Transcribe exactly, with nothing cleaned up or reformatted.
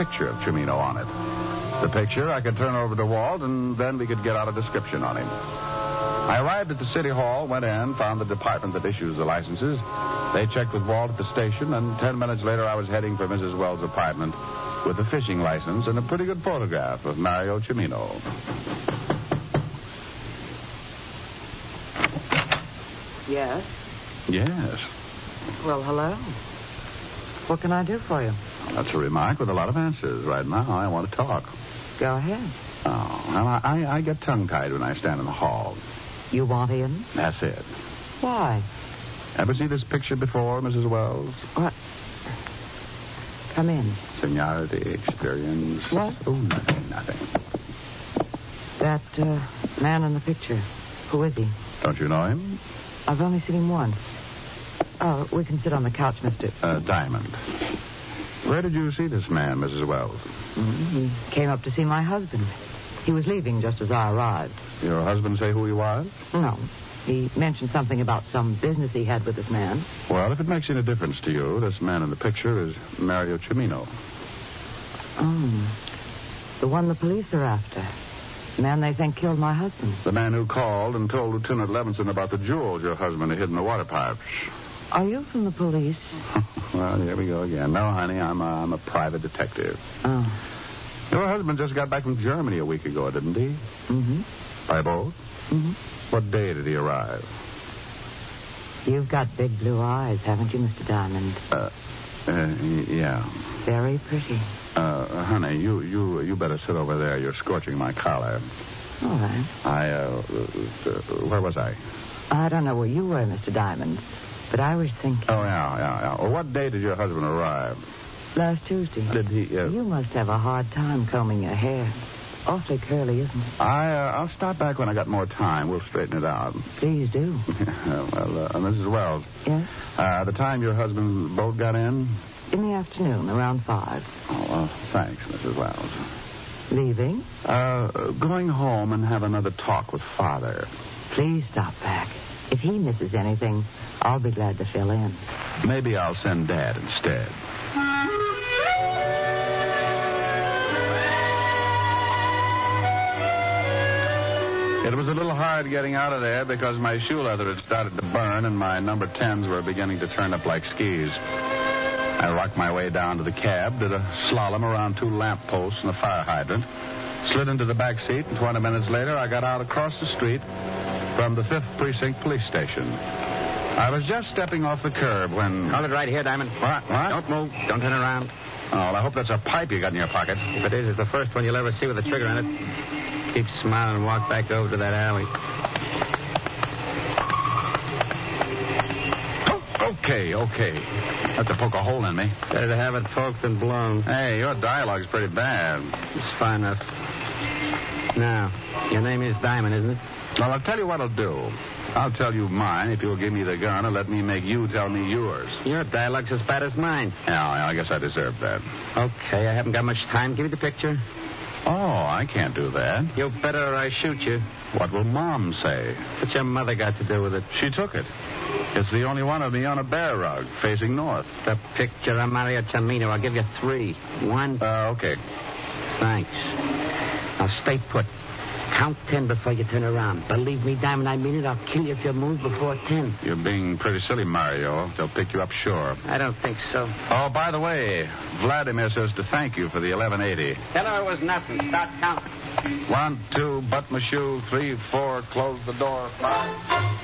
picture of Cimino on it. The picture I could turn over to Walt, and then we could get out a description on him. I arrived at the city hall, went in, found the department that issues the licenses. They checked with Walt at the station, and ten minutes later I was heading for Missus Wells' apartment with a fishing license and a pretty good photograph of Mario Cimino. Yes? Yes. Well, hello. What can I do for you? That's a remark with a lot of answers. Right now, I want to talk. Go ahead. Oh, well, I, I get tongue-tied when I stand in the hall. You want in? That's it. Why? Ever see this picture before, Missus Wells? What? Come in. Seniority, experience. What? Oh, nothing, nothing. That uh, man in the picture. Who is he? Don't you know him? I've only seen him once. Oh, we can sit on the couch, mister. Uh, Diamond. Where did you see this man, Missus Wells? Mm-hmm. He came up to see my husband. He was leaving just as I arrived. Your husband say who he was? No. He mentioned something about some business he had with this man. Well, if it makes any difference to you, this man in the picture is Mario Cimino. Oh. The one the police are after. The man they think killed my husband. The man who called and told Lieutenant Levinson about the jewels your husband had hid in the water pipes. Are you from the police? Well, here we go again. No, honey, I'm a, I'm a private detective. Oh. Your husband just got back from Germany a week ago, didn't he? Mm-hmm. By boat? Mm-hmm. What day did he arrive? You've got big blue eyes, haven't you, Mister Diamond? Uh, uh yeah. Very pretty. Uh, honey, you, you, you better sit over there. You're scorching my collar. All right. I, uh, uh, where was I? I don't know where you were, Mister Diamond, but I was thinking... Oh, yeah, yeah, yeah. Well, what day did your husband arrive? Last Tuesday. Did he, uh... You must have a hard time combing your hair. Awfully curly, isn't it? I, uh, I'll stop back when I got more time. We'll straighten it out. Please do. well, uh, Missus Wells. Yes? Uh, the time your husband's boat got in? In the afternoon, around five. Oh, well, thanks, Missus Wells. Leaving? Uh, going home and have another talk with Father. Please stop back. If he misses anything, I'll be glad to fill in. Maybe I'll send Dad instead. It was a little hard getting out of there because my shoe leather had started to burn and my number tens were beginning to turn up like skis. I rocked my way down to the cab, did a slalom around two lamp posts and a fire hydrant, slid into the back seat, and twenty minutes later I got out across the street from the fifth Precinct Police Station. I was just stepping off the curb when... Hold it right here, Diamond. What? What? Don't move. Don't turn around. Oh, well, I hope that's a pipe you got in your pocket. If it is, it's the first one you'll ever see with a trigger in it. Keep smiling and walk back over to that alley. Oh, okay, okay. Have to poke a hole in me. Better to have it poked than blown. Hey, your dialogue's pretty bad. It's fine enough. Now, your name is Diamond, isn't it? Well, I'll tell you what I'll do. I'll tell you mine if you'll give me the gun and let me make you tell me yours. Your dialogue's as bad as mine. Yeah, I guess I deserve that. Okay, I haven't got much time. Give me the picture. Oh, I can't do that. You better or I shoot you. What will Mom say? What's your mother got to do with it? She took it. It's the only one of me on a bear rug facing north. The picture of Mario Cimino. I'll give you three. One. Uh, okay. Thanks. Now stay put. Count ten before you turn around. Believe me, Diamond, I mean it. I'll kill you if you move before ten. You're being pretty silly, Mario. They'll pick you up sure. I don't think so. Oh, by the way, Vladimir says to thank you for the eleven eighty. Tell her it was nothing. Start counting. One, two, button my shoe. Three, four, close the door. Five.